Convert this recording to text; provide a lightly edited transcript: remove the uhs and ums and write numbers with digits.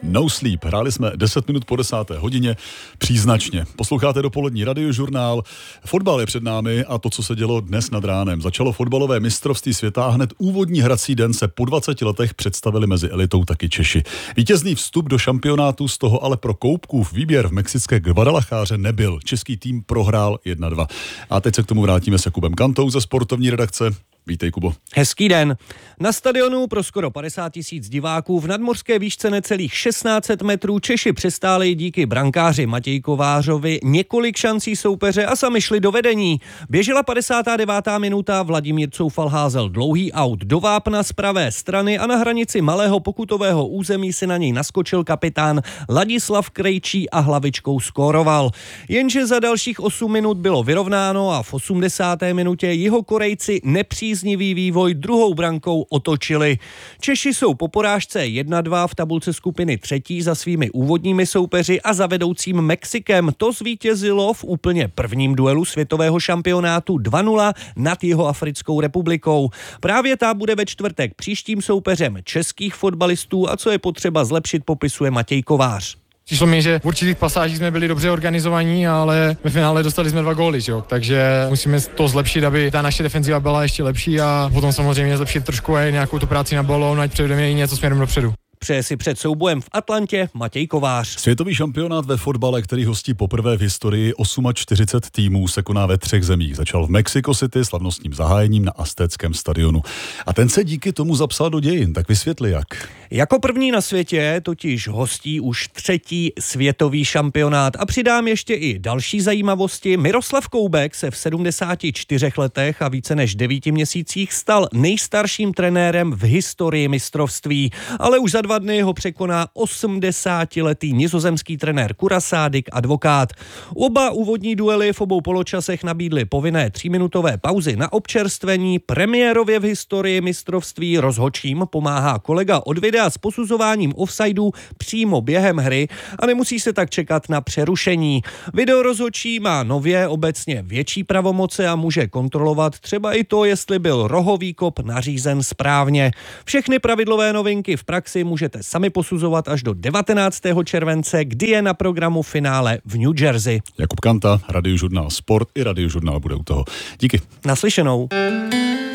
No Sleep. Hráli jsme 10 minut po 10. hodině, příznačně. Posloucháte dopolední radiožurnál. Fotbal je před námi a to, co se dělo dnes nad ránem. Začalo fotbalové mistrovství světa a hned úvodní hrací den se po 20 letech představili mezi elitou taky Češi. Vítězný vstup do šampionátu z toho ale pro Koupkův výběr v mexické Guadalajáře nebyl. Český tým prohrál 1-2. A teď se k tomu vrátíme s Jakubem Kantou ze sportovní redakce. Vítej, Kubo. Hezký den. Na stadionu pro skoro 50 000 diváků v nadmořské výšce necelých 1600 metrů Češi přestáli díky brankáři Matěji Kovářovi několik šancí soupeře a sami šli do vedení. Běžela 59. minuta, Vladimír Coufal házel dlouhý aut do vápna z pravé strany a na hranici malého pokutového území si na něj naskočil kapitán Ladislav Krejčí a hlavičkou skóroval. Jenže za dalších 8 minut bylo vyrovnáno a v 80. minutě Jihokorejci nepříznivý vývoj druhou brankou otočili. Češi jsou po porážce 1-2 v tabulce skupiny třetí za svými úvodními soupeři a za vedoucím Mexikem. To zvítězilo v úplně prvním duelu světového šampionátu 2-0 nad Jihoafrickou republikou. Právě ta bude ve čtvrtek příštím soupeřem českých fotbalistů a co je potřeba zlepšit, popisuje Matěj Kovář. Přišlo mi, že v určitých pasážích jsme byli dobře organizovaní, ale ve finále dostali jsme 2 góly, jo? Takže musíme to zlepšit, aby ta naše defenziva byla ještě lepší a potom samozřejmě zlepšit trošku i nějakou tu práci na balón, ať předvedeme i něco směrem dopředu. Přeje si před soubojem v Atlantě Matěj Kovář. Světový šampionát ve fotbale, který hostí poprvé v historii 48 týmů, se koná ve 3 zemích. Začal v Mexico City slavnostním zahájením na Aztéckém stadionu. A ten se díky tomu zapsal do dějin. Tak vysvětli jak. Jako první na světě totiž hostí už 3. světový šampionát. A přidám ještě i další zajímavosti. Miroslav Koubek se v 74 letech a více než 9 měsících stal nejstarším trenérem v historii mistrovství. Ale už za 2 dny ho překoná 80letý nizozemský trenér Kurasádik Advokát. Oba úvodní duely v obou poločasech nabídly povinné 3minutové pauzy na občerstvení. Premiérově v historii mistrovství rozhodčím pomáhá kolega od videa s posuzováním offsidů přímo během hry a nemusí se tak čekat na přerušení. Videorozhodčí má nově obecně větší pravomoce a může kontrolovat třeba i to, jestli byl rohový kop nařízen správně. Všechny pravidlové novinky v praxi můžete sami posuzovat až do 19. července, kdy je na programu finále v New Jersey. Jakub Kanta, radiožurnál Sport i radiožurnál bude u toho. Díky. Naslyšenou.